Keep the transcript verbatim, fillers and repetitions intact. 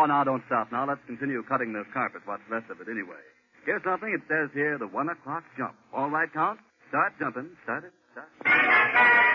now, don't stop. Now, let's continue cutting this carpet, what's left of it anyway. Here's something. It says here, the one o'clock jump. All right, Count? Start jumping. Start it. Start.